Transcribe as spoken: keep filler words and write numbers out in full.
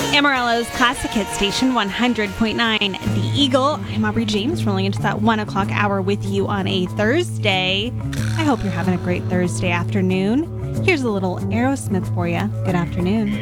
Amarillo's Classic Hit Station one hundred point nine The Eagle. I'm Aubrey James, rolling into that one o'clock hour with you on a Thursday. I hope you're having a great Thursday afternoon. Here's a little Aerosmith for you. Good afternoon.